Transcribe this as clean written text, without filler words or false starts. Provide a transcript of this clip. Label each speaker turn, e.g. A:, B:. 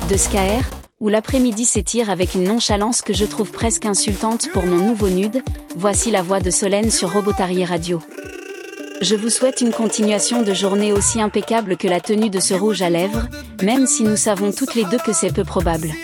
A: de Skaer, où l'après-midi s'étire avec une nonchalance que je trouve presque insultante pour mon nouveau nude, voici la voix de Solène sur Robotarier Radio. Je vous souhaite une continuation de journée aussi impeccable que la tenue de ce rouge à lèvres, même si nous savons toutes les deux que c'est peu probable.